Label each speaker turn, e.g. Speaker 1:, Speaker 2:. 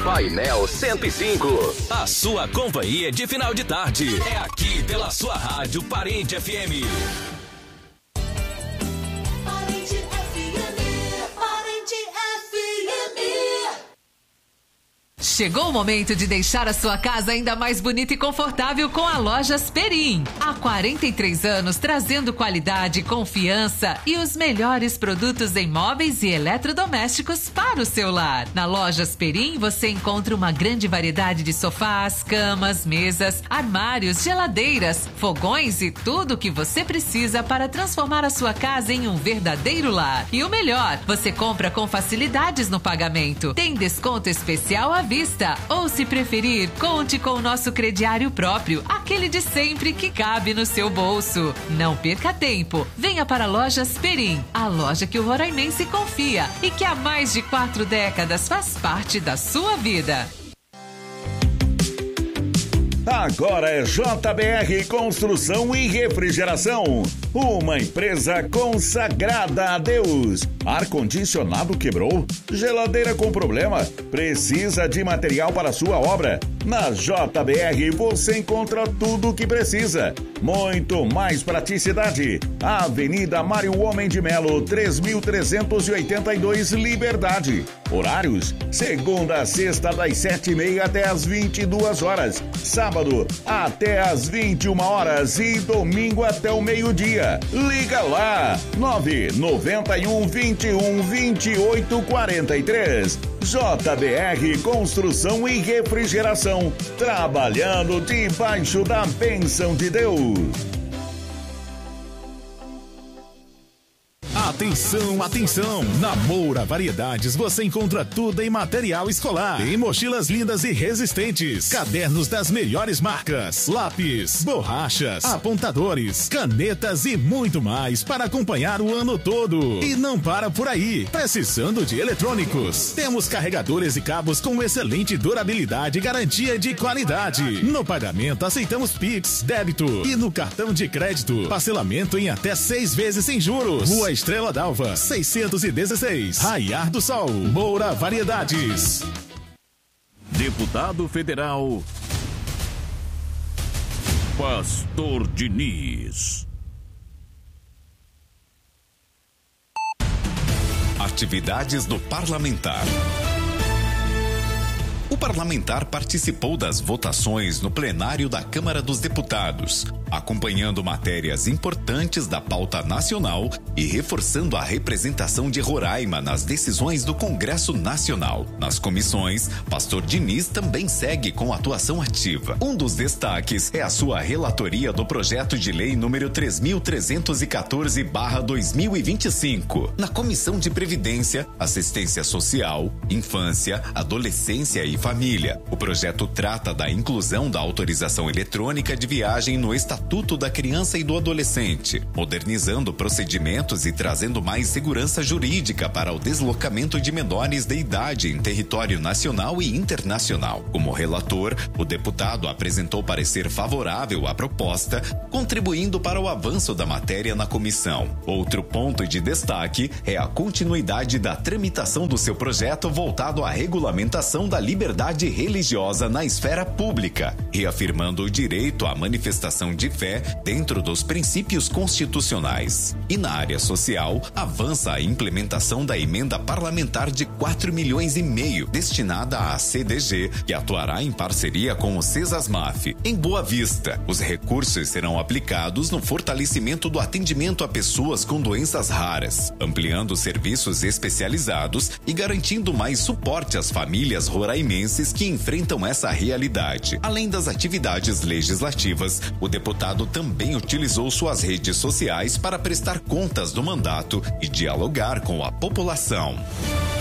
Speaker 1: Painel 105.
Speaker 2: A sua companhia de final de tarde é aqui pela sua rádio Parente FM.
Speaker 3: Chegou o momento de deixar a sua casa ainda mais bonita e confortável com a Lojas Perim. Há 43 anos trazendo qualidade, confiança e os melhores produtos em móveis e eletrodomésticos para o seu lar. Na Lojas Perim você encontra uma grande variedade de sofás, camas, mesas, armários, geladeiras, fogões e tudo o que você precisa para transformar a sua casa em um verdadeiro lar. E o melhor, você compra com facilidades no pagamento. Tem desconto especial à vista. Ou, se preferir, conte com o nosso crediário próprio, aquele de sempre que cabe no seu bolso. Não perca tempo. Venha para a Lojas Perim, a loja que o roraimense confia e que há mais de 4 décadas faz parte da sua vida.
Speaker 4: Agora é JBR Construção e Refrigeração, uma empresa consagrada a Deus. Ar-condicionado quebrou? Geladeira com problema? Precisa de material para sua obra? Na JBR você encontra tudo o que precisa. Muito mais praticidade. Avenida Mário Homem de Melo, 3382 Liberdade. Horários: segunda a sexta das 7h30 até as 22 horas. Sábado até as 21 horas e domingo até o meio-dia. Liga lá, 991 21 28 43. JBR Construção e Refrigeração, trabalhando debaixo da bênção de Deus.
Speaker 5: Atenção, atenção! Na Moura Variedades você encontra tudo em material escolar. Tem mochilas lindas e resistentes, cadernos das melhores marcas, lápis, borrachas, apontadores, canetas e muito mais para acompanhar o ano todo. E não para por aí. Precisando de eletrônicos? Temos carregadores e cabos com excelente durabilidade e garantia de qualidade. No pagamento aceitamos Pix, débito e no cartão de crédito. Parcelamento em até 6 vezes sem juros. Rua Estrela d'Alva, 616, Raiar do Sol. Moura Variedades.
Speaker 6: Deputado Federal Pastor Diniz.
Speaker 7: Atividades do parlamentar. O parlamentar participou das votações no plenário da Câmara dos Deputados, acompanhando matérias importantes da pauta nacional e reforçando a representação de Roraima nas decisões do Congresso Nacional. Nas comissões, Pastor Diniz também segue com atuação ativa. Um dos destaques é a sua relatoria do projeto de lei número 3.314/2025. Na Comissão de Previdência, Assistência Social, Infância, Adolescência e Família. O projeto trata da inclusão da autorização eletrônica de viagem no Estatuto da Criança e do Adolescente, modernizando procedimentos e trazendo mais segurança jurídica para o deslocamento de menores de idade em território nacional e internacional. Como relator, o deputado apresentou parecer favorável à proposta, contribuindo para o avanço da matéria na comissão. Outro ponto de destaque é a continuidade da tramitação do seu projeto voltado à regulamentação da liberdade religiosa na esfera pública, reafirmando o direito à manifestação de fé dentro dos princípios constitucionais. E na área social, avança a implementação da emenda parlamentar de 4,5 milhões destinada à CDG, que atuará em parceria com o Cesasmaf. Em Boa Vista, os recursos serão aplicados no fortalecimento do atendimento a pessoas com doenças raras, ampliando serviços especializados e garantindo mais suporte às famílias roraimenses que enfrentam essa realidade. Além das atividades legislativas, o deputado também utilizou suas redes sociais para prestar contas do mandato e dialogar com a população.